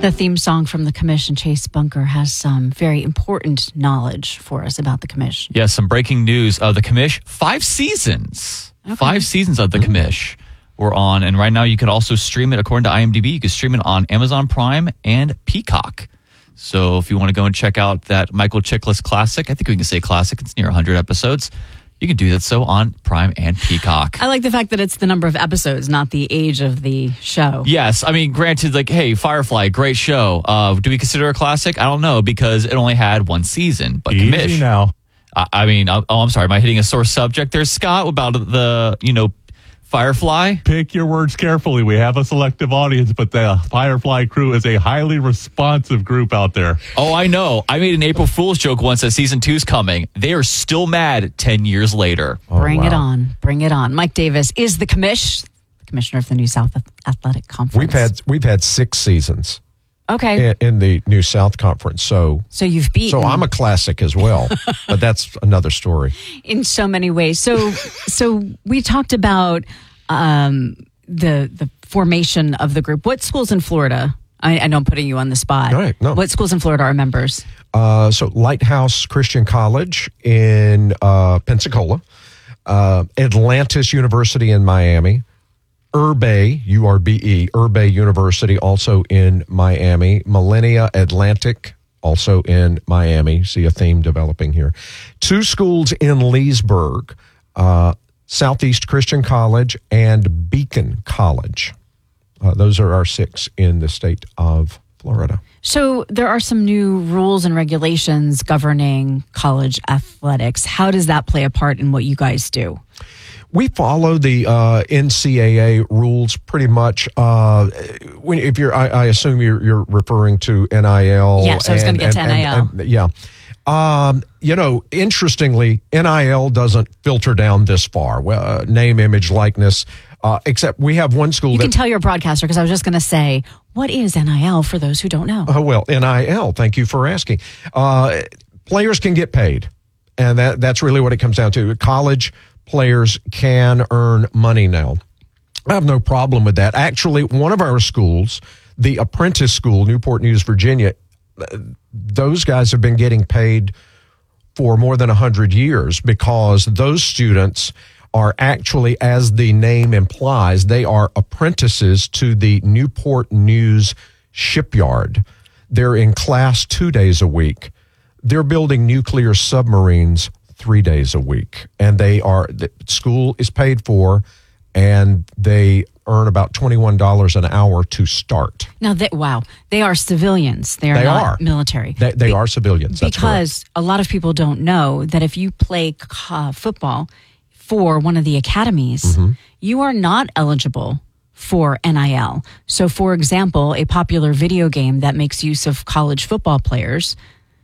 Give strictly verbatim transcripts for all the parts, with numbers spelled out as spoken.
The theme song from the commission, Chase Bunker, has some very important knowledge for us about the commission. Yes, yeah, some breaking news of the commish. Five seasons. Okay. Five seasons of the commish we're on. And right now you can also stream it, according to IMDb, you can stream it on Amazon Prime and Peacock. So if you want to go and check out that Michael Chiklis classic, I think we can say classic, it's near one hundred episodes. You can do that so on Prime and Peacock. I like the fact that it's the number of episodes, not the age of the show. Yes. I mean, granted, like, hey, Firefly, great show. Uh, do we consider it a classic? I don't know, because it only had one season. But Easy commish, now. I, I mean, oh, I'm sorry. Am I hitting a sore subject there, Scott, about the, you know, Firefly? Pick your words carefully. We have a selective audience, but the Firefly crew is a highly responsive group out there. Oh, I know. I made an April Fool's joke once that season two's coming. They are still mad ten years later. Oh, Bring wow. it on. Bring it on. Mike Davis is the commish, commissioner of the New South Athletic Conference. We've had we've had six seasons. Okay. In, in the New South Conference. So So you've beaten. So I'm a classic as well, but that's another story. In so many ways. So so we talked about um, the the formation of the group. What schools in Florida? I, I know I'm putting you on the spot. All right, no. What schools in Florida are members? Uh, so Lighthouse Christian College in uh, Pensacola, uh, Atlantis University in Miami, Urbe, U R B E, Urbe University also in Miami, Millennia Atlantic also in Miami. See a theme developing here. Two schools in Leesburg, uh, Southeast Christian College and Beacon College. Uh, those are our six in the state of Florida. So there are some new rules and regulations governing college athletics. How does that play a part in what you guys do? We follow the uh, N C double A rules pretty much. Uh, when if you're, I, I assume you're, you're referring to N I L. Yeah, so I was going to get to N I L. And, and, yeah. Um, you know, interestingly, N I L doesn't filter down this far. Well, uh, name, image, likeness. Uh, except we have one school you that... You can tell you're a broadcaster, because I was just going to say, what is N I L for those who don't know? Oh, well, N I L, thank you for asking. Uh, players can get paid, and that that's really what it comes down to. College players can earn money now. I have no problem with that. Actually, one of our schools, the Apprentice School, Newport News, Virginia, those guys have been getting paid for more than one hundred years, because those students are actually, as the name implies, they are apprentices to the Newport News shipyard. They're in class two days a week. They're building nuclear submarines three days a week. And they are, the school is paid for, and they earn about twenty-one dollars an hour to start. Now, they, wow, they are civilians. They are they not are. military. They, they Be- are civilians. That's because correct. A lot of people don't know that if you play uh, football for one of the academies, mm-hmm. you are not eligible for N I L. So, for example, a popular video game that makes use of college football players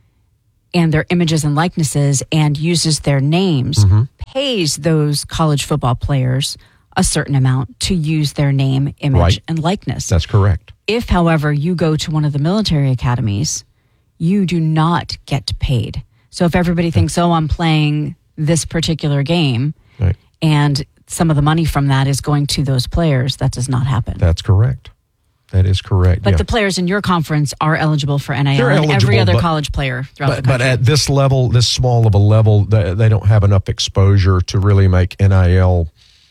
and their images and likenesses and uses their names, mm-hmm. pays those college football players a certain amount to use their name, image, right. and likeness. That's correct. If, however, you go to one of the military academies, you do not get paid. So if everybody thinks, oh, I'm playing this particular game, right. and some of the money from that is going to those players, that does not happen. That's correct. That is correct. But yeah. the players in your conference are eligible for N I L, They're and eligible, every other but, college player throughout but, the country. But at this level, this small of a level, they, they don't have enough exposure to really make N I L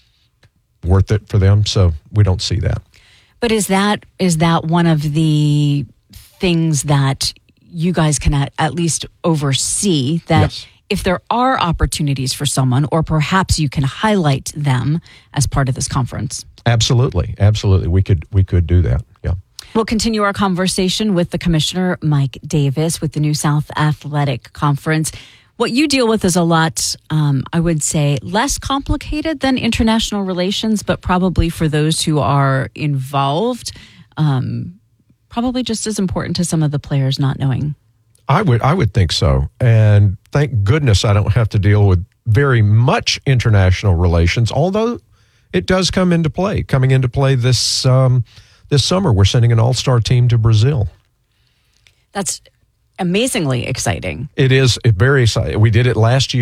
worth it for them, so we don't see that. But is that is that one of the things that you guys can at, at least oversee, that yes. if there are opportunities for someone, or perhaps you can highlight them as part of this conference? Absolutely, absolutely. We could we could do that, yeah. We'll continue our conversation with the Commissioner, Mike Davis, with the New South Athletic Conference. What you deal with is a lot, um, I would say, less complicated than international relations, but probably for those who are involved, um, probably just as important to some of the players not knowing. I would, I would think so. And thank goodness I don't have to deal with very much international relations, although it does come into play. Coming into play this um, this summer, we're sending an all-star team to Brazil. That's amazingly exciting. It is very exciting. We did it last year.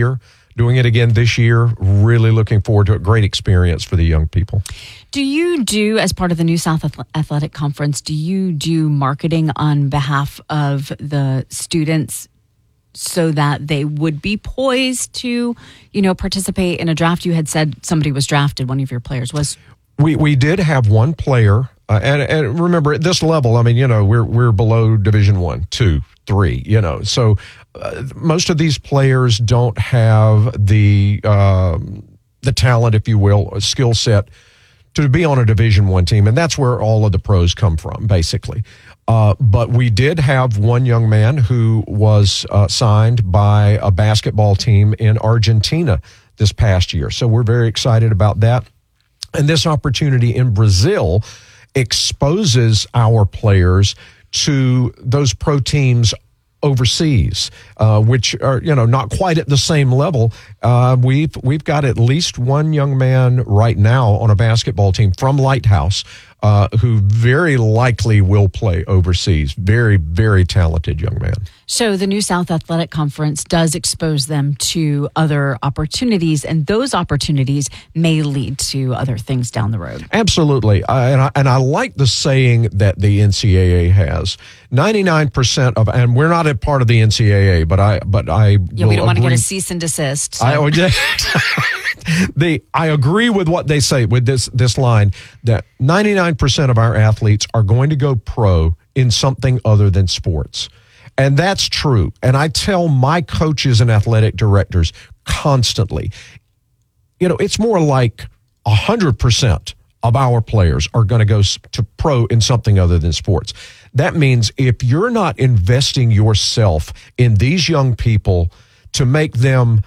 doing it again this year. Really looking forward to a great experience for the young people. Do you do, as part of the New South Athletic Conference, do you do marketing on behalf of the students so that they would be poised to, you know, participate in a draft? You had said somebody was drafted, one of your players was. We we did have one player, uh, and, and remember at this level, I mean, you know, we're we're below Division One, two, three, you know, so uh, most of these players don't have the um, the talent, if you will, a skill set to be on a Division One team, and that's where all of the pros come from, basically. Uh, but we did have one young man who was uh, signed by a basketball team in Argentina this past year, so we're very excited about that. And this opportunity in Brazil exposes our players to those pro teams overseas, uh, which are, you know, not quite at the same level. Uh, we've we've got at least one young man right now on a basketball team from Lighthouse uh, who very likely will play overseas. Very, very talented young man. So the New South Athletic Conference does expose them to other opportunities, and those opportunities may lead to other things down the road. Absolutely. I, and, I, and I like the saying that the N C double A has. ninety-nine percent of, and we're not a part of the N C double A, but I, but I Yeah, we don't want to get a cease and desist. So. I, the, I agree with what they say with this, this line that ninety-nine percent of our athletes are going to go pro in something other than sports. And that's true. And I tell my coaches and athletic directors constantly, you know, it's more like one hundred percent of our players are going to go to pro in something other than sports. That means if you're not investing yourself in these young people to make them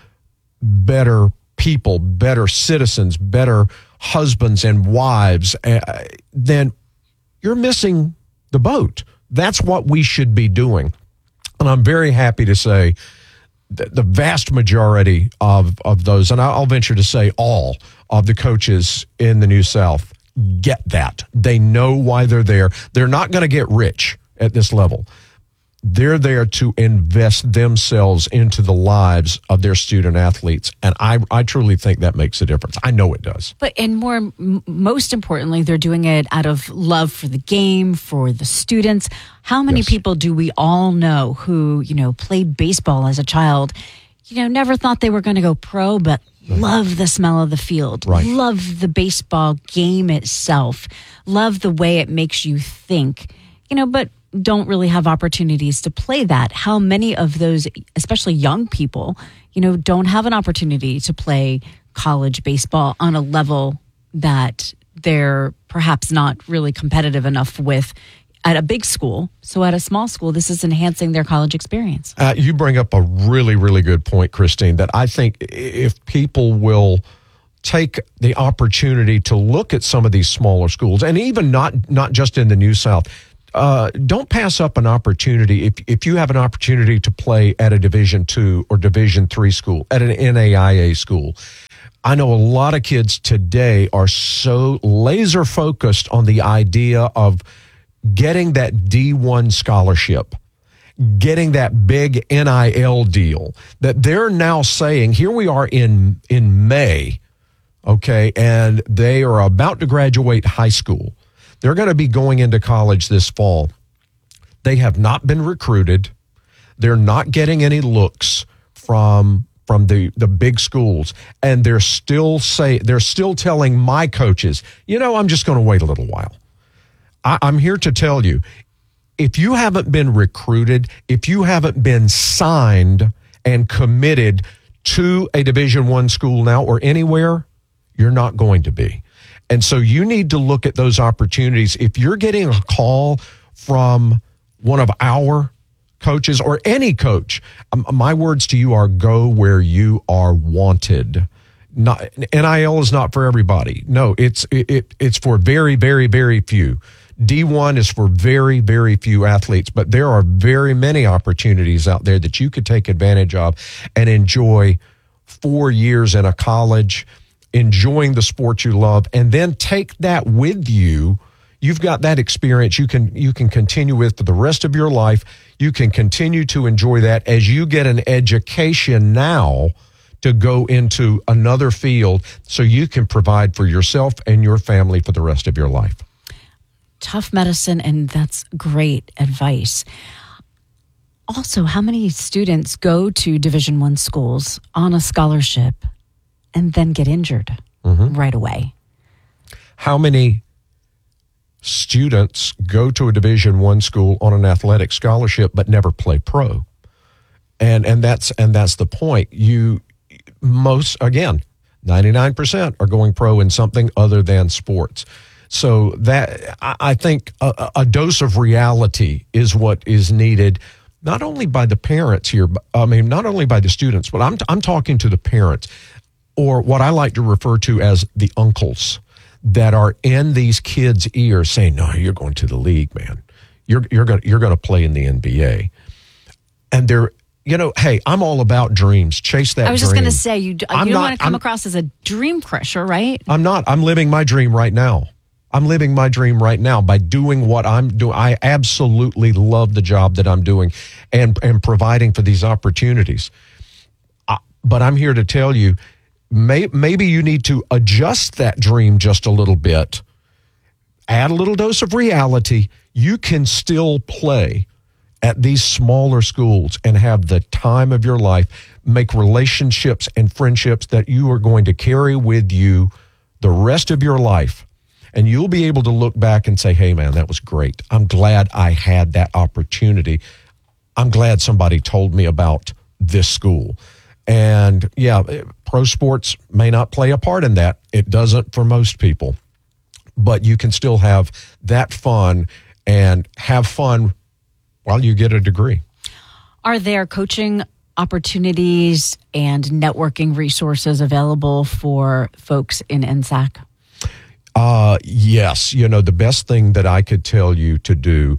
better people, better citizens, better husbands and wives, uh, then you're missing the boat. That's what we should be doing. And I'm very happy to say that the vast majority of, of those, and I'll venture to say all of the coaches in the New South get that. They know why they're there. They're not going to get rich at this level. They're there to invest themselves into the lives of their student athletes. And I, I truly think that makes a difference. I know it does. But, and more, m- most importantly, they're doing it out of love for the game, for the students. How many Yes. people do we all know who, you know, played baseball as a child, you know, never thought they were going to go pro, but love the smell of the field, Right. love the baseball game itself, love the way it makes you think, you know, but don't really have opportunities to play that. How many of those, especially young people, you know, don't have an opportunity to play college baseball on a level that they're perhaps not really competitive enough with at a big school. So at a small school, this is enhancing their college experience. Uh, you bring up a really, really good point, Christine, that I think if people will take the opportunity to look at some of these smaller schools, and even not not just in the New South, uh, don't pass up an opportunity. If if you have an opportunity to play at a Division two or Division three school, at an N A I A school, I know a lot of kids today are so laser focused on the idea of getting that D one scholarship, getting that big N I L deal, that they're now saying, here we are in in May, okay, and they are about to graduate high school. They're going to be going into college this fall. They have not been recruited. They're not getting any looks from from the, the big schools, and they're still say they're still telling my coaches, you know, I'm just going to wait a little while. I, I'm here to tell you, if you haven't been recruited, if you haven't been signed and committed to a Division One school now or anywhere, you're not going to be. And so you need to look at those opportunities. If you're getting a call from one of our coaches or any coach, um, my words to you are go where you are wanted. Not, N I L is not for everybody. No, it's it, it it's for very, very, very few. D one is for very, very few athletes, but there are very many opportunities out there that you could take advantage of and enjoy four years in a college, enjoying the sport you love, and then take that with you. You've got that experience you can you can continue with for the rest of your life. You can continue to enjoy that as you get an education now to go into another field so you can provide for yourself and your family for the rest of your life. Tough medicine, and that's great advice. Also, how many students go to Division One schools on a scholarship and then get injured mm-hmm. right away? How many students go to a Division One school on an athletic scholarship but never play pro? And and that's and that's the point. You most again, ninety-nine percent are going pro in something other than sports. So that I, I think a, a dose of reality is what is needed. Not only by the parents here, I mean, not only by the students, but I'm I'm talking to the parents, or what I like to refer to as the uncles that are in these kids' ears saying, "No, you're going to the league, man. You're you're going you're going to play in the N B A." And they're, you know, hey, I'm all about dreams. Chase that. I was dream. just going to say, you, you don't not, want to come I'm, across as a dream crusher, right? I'm not. I'm living my dream right now. I'm living my dream right now by doing what I'm doing. I absolutely love the job that I'm doing and, and providing for these opportunities. Uh, but I'm here to tell you, may, maybe you need to adjust that dream just a little bit, add a little dose of reality. You can still play at these smaller schools and have the time of your life, make relationships and friendships that you are going to carry with you the rest of your life. And you'll be able to look back and say, hey, man, that was great. I'm glad I had that opportunity. I'm glad somebody told me about this school. And yeah, pro sports may not play a part in that. It doesn't for most people. But you can still have that fun and have fun while you get a degree. Are there coaching opportunities and networking resources available for folks in N S A C? Uh, yes. You know, the best thing that I could tell you to do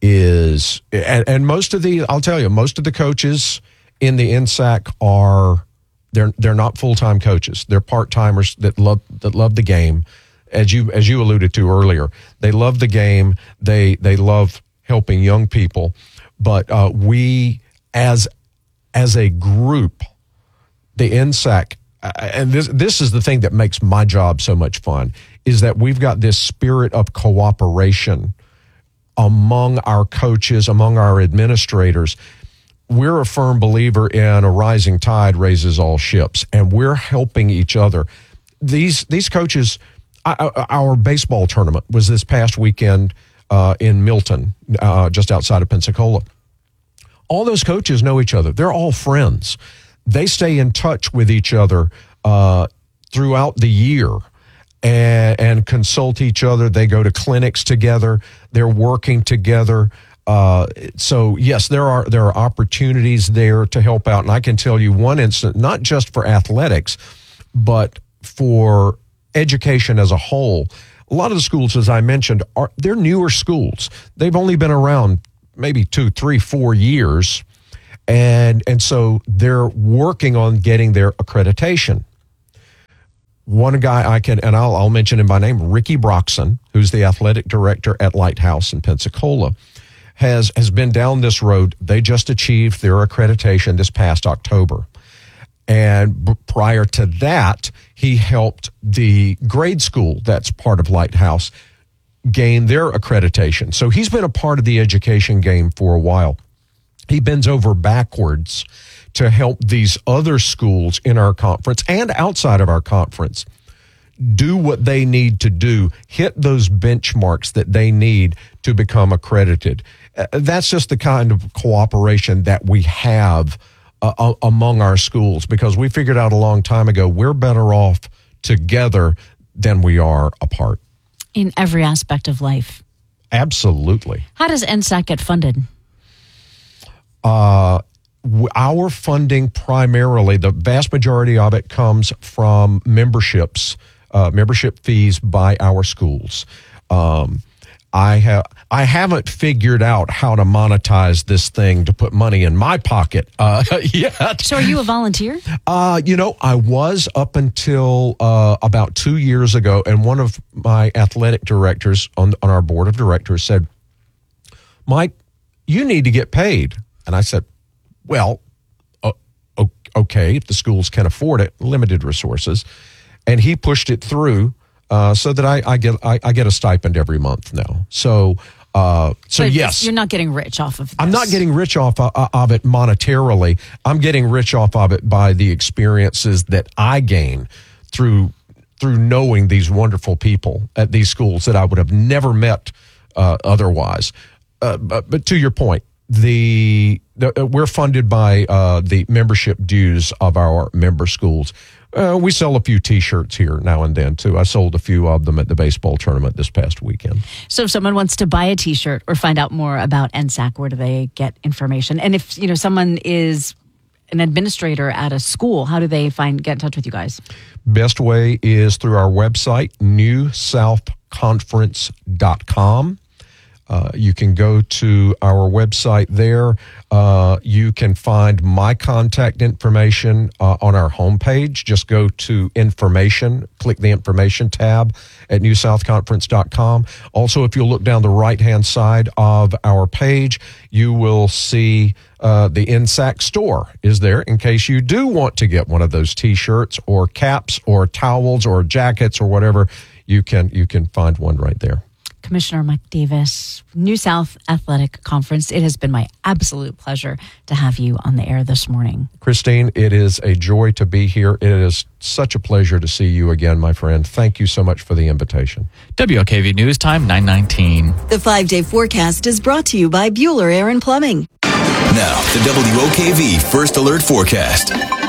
is, and, and most of the, I'll tell you, most of the coaches in the N S A C are, they're, they're not full-time coaches. They're part-timers that love, that love the game. As you, as you alluded to earlier, they love the game. They, they love helping young people. But, uh, we, as, as a group, the N S A C, uh, and this, this is the thing that makes my job so much fun, is that we've got this spirit of cooperation among our coaches, among our administrators. We're a firm believer in a rising tide raises all ships, and we're helping each other. These these coaches, our baseball tournament was this past weekend uh, in Milton, uh, just outside of Pensacola. All those coaches know each other. They're all friends. They stay in touch with each other uh, throughout the year. And, and consult each other. They go to clinics together. They're working together. Uh, so yes, there are there are opportunities there to help out. And I can tell you one instance, not just for athletics, but for education as a whole. A lot of the schools, as I mentioned, are they're newer schools. They've only been around maybe two, three, four years, and and so they're working on getting their accreditation. One guy I can, and I'll, I'll mention him by name, Ricky Broxson, who's the athletic director at Lighthouse in Pensacola, has, has been down this road. They just achieved their accreditation this past October. And b- prior to that, he helped the grade school that's part of Lighthouse gain their accreditation. So he's been a part of the education game for a while. He bends over backwards to help these other schools in our conference and outside of our conference do what they need to do, hit those benchmarks that they need to become accredited. Uh, that's just the kind of cooperation that we have uh, among our schools, because we figured out a long time ago we're better off together than we are apart. In every aspect of life. Absolutely. How does N S A C get funded? Uh, our funding primarily, the vast majority of it comes from memberships, uh, membership fees by our schools. Um, I have I haven't figured out how to monetize this thing to put money in my pocket uh, yet. So, are you a volunteer? Uh, you know, I was up until uh, about two years ago, and one of my athletic directors on on our board of directors said, "Mike, you need to get paid." And I said, well, uh, okay, if the schools can afford it, limited resources. And he pushed it through uh, so that I, I get I, I get a stipend every month now. So uh, so but yes, you're not getting rich off of this. I'm not getting rich off of, of it monetarily. I'm getting rich off of it by the experiences that I gain through through knowing these wonderful people at these schools that I would have never met uh, otherwise. Uh, but, but to your point, the, the we're funded by uh, the membership dues of our member schools. Uh, we sell a few T-shirts here now and then, too. I sold a few of them at the baseball tournament this past weekend. So if someone wants to buy a T-shirt or find out more about N S A C, where do they get information? And if, you know, someone is an administrator at a school, how do they find get in touch with you guys? Best way is through our website, new south conference dot com. Uh, you can go to our website there. Uh, you can find my contact information uh, on our homepage. Just go to information, click the information tab at new south conference dot com. Also, if you look down the right-hand side of our page, you will see uh, the N S A C store is there in case you do want to get one of those T-shirts or caps or towels or jackets or whatever. You can you can find one right there. Commissioner Mike Davis, New South Athletic Conference. It has been my absolute pleasure to have you on the air this morning. Christine, it is a joy to be here. It is such a pleasure to see you again, my friend. Thank you so much for the invitation. W O K V News Time, nine nineteen. The five-day forecast is brought to you by Bueller Air and Plumbing. Now, the W O K V First Alert Forecast.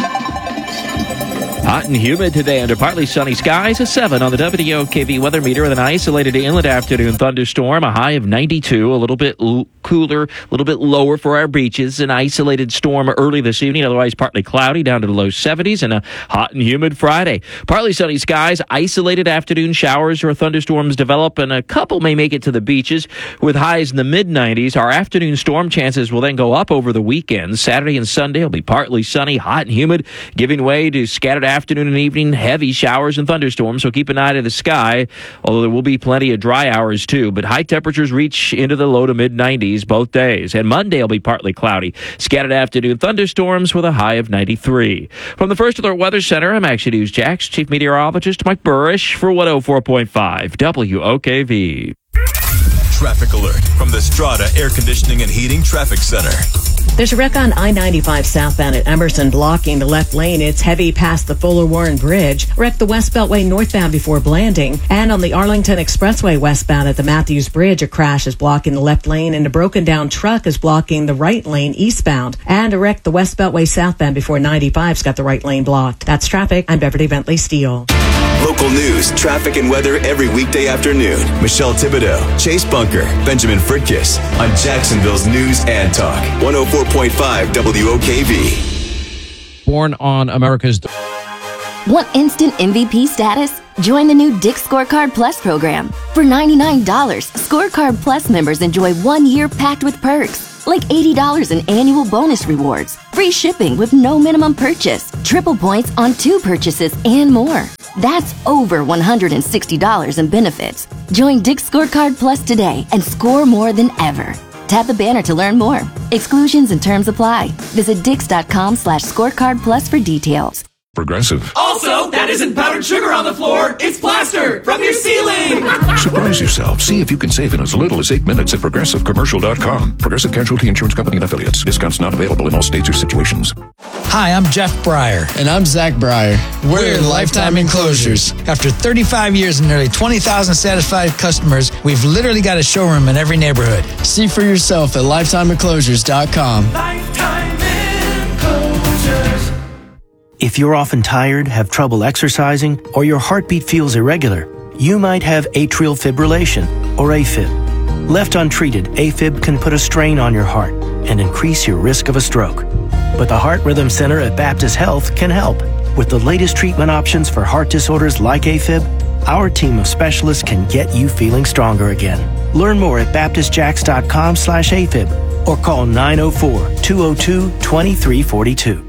Hot and humid today under partly sunny skies, a seven on the W O K V weather meter with an isolated inland afternoon thunderstorm, a high of ninety-two, a little bit l- cooler, a little bit lower for our beaches, an isolated storm early this evening, otherwise partly cloudy down to the low seventies, and a hot and humid Friday. Partly sunny skies, isolated afternoon showers or thunderstorms develop, and a couple may make it to the beaches with highs in the mid nineties. Our afternoon storm chances will then go up over the weekend. Saturday and Sunday will be partly sunny, hot and humid, giving way to scattered afternoon and evening heavy showers and thunderstorms, so keep an eye to the sky, although there will be plenty of dry hours too. But high temperatures reach into the low to mid nineties both days, and Monday will be partly cloudy, scattered afternoon thunderstorms with a high of ninety-three. From the First Alert Weather Center, I'm Action News Jax Chief Meteorologist Mike Burrish for one oh four point five W O K V. Traffic alert from the Strata Air Conditioning and Heating Traffic Center. There's a wreck on I ninety-five southbound at Emerson blocking the left lane. It's heavy past the Fuller Warren Bridge. Wrecked the West Beltway northbound before Blanding. And on the Arlington Expressway westbound at the Matthews Bridge, a crash is blocking the left lane and a broken down truck is blocking the right lane eastbound. And a wreck the West Beltway southbound before ninety-five's got the right lane blocked. That's traffic. I'm Beverly Bentley Steele. Local news, traffic, and weather every weekday afternoon. Michelle Thibodeau, Chase Bunker, Benjamin Fritkiss on Jacksonville's News and Talk. one oh four point five W O K V. Born on America's... Want instant M V P status? Join the new Dick's Scorecard Plus program. For ninety-nine dollars, Scorecard Plus members enjoy one year packed with perks, like eighty dollars in annual bonus rewards, free shipping with no minimum purchase, triple points on two purchases, and more. That's over one hundred sixty dollars in benefits. Join Dick's Scorecard Plus today and score more than ever. Tap the banner to learn more. Exclusions and terms apply. Visit dix.com slash scorecard plus for details. Progressive. Also, that isn't powdered sugar on the floor. It's plaster from your ceiling. Surprise yourself. See if you can save in as little as eight minutes at progressive commercial dot com. Progressive Casualty Insurance Company and Affiliates. Discounts not available in all states or situations. Hi, I'm Jeff Breyer. And I'm Zach Breyer. We're, We're Lifetime Enclosures. After thirty-five years and nearly twenty thousand satisfied customers, we've literally got a showroom in every neighborhood. See for yourself at lifetime enclosures dot com. Lifetime Enclosures. If you're often tired, have trouble exercising, or your heartbeat feels irregular, you might have atrial fibrillation, or AFib. Left untreated, AFib can put a strain on your heart and increase your risk of a stroke. But the Heart Rhythm Center at Baptist Health can help. With the latest treatment options for heart disorders like AFib, our team of specialists can get you feeling stronger again. Learn more at baptist jax dot com slash AFib or call nine oh four, two oh two, two three four two.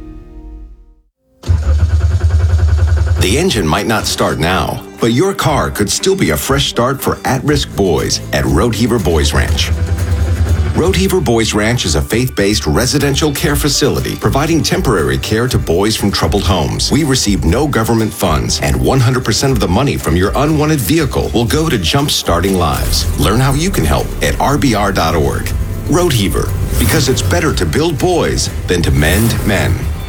The engine might not start now, but your car could still be a fresh start for at-risk boys at Roadheaver Boys Ranch. Roadheaver Boys Ranch is a faith-based residential care facility providing temporary care to boys from troubled homes. We receive no government funds, and one hundred percent of the money from your unwanted vehicle will go to jump-starting lives. Learn how you can help at r b r dot org. Roadheaver, because it's better to build boys than to mend men.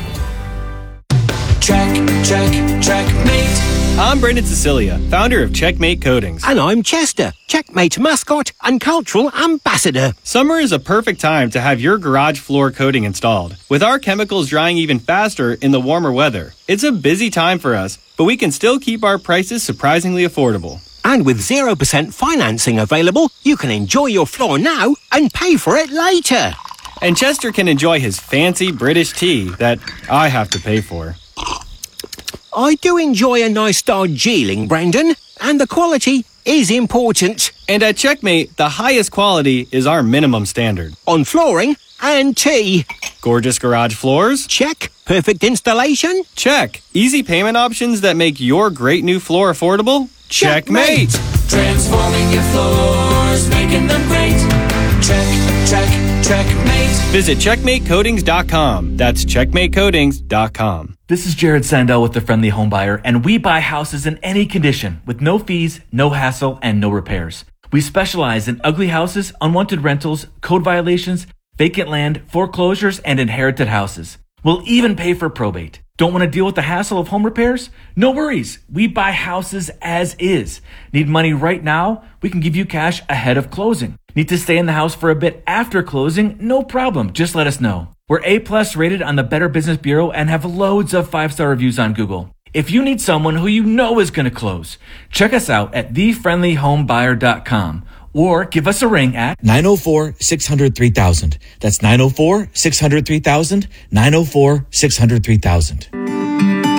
Check, check, checkmate. I'm Brendan Cecilia, founder of Checkmate Coatings. And I'm Chester, Checkmate mascot and cultural ambassador. Summer is a perfect time to have your garage floor coating installed. With our chemicals drying even faster in the warmer weather, it's a busy time for us, but we can still keep our prices surprisingly affordable. And with zero percent financing available, you can enjoy your floor now and pay for it later. And Chester can enjoy his fancy British tea that I have to pay for. I do enjoy a nice Darjeeling, Brendan, and the quality is important. And at Checkmate, the highest quality is our minimum standard. On flooring and tea. Gorgeous garage floors? Check. Perfect installation? Check. Easy payment options that make your great new floor affordable? Checkmate! Transforming your floors, making them great. Check, check, checkmate. Visit checkmate coatings dot com. That's checkmate coatings dot com. This is Jared Sandell with The Friendly Home Buyer, and we buy houses in any condition with no fees, no hassle, and no repairs. We specialize in ugly houses, unwanted rentals, code violations, vacant land, foreclosures, and inherited houses. We'll even pay for probate. Don't want to deal with the hassle of home repairs? No worries. We buy houses as is. Need money right now? We can give you cash ahead of closing. Need to stay in the house for a bit after closing? No problem. Just let us know. We're A-plus rated on the Better Business Bureau and have loads of five-star reviews on Google. If you need someone who you know is going to close, check us out at the friendly home buyer dot com or give us a ring at nine oh four, six hundred, three thousand. That's nine oh four, six hundred, three thousand, nine oh four, six hundred, three thousand.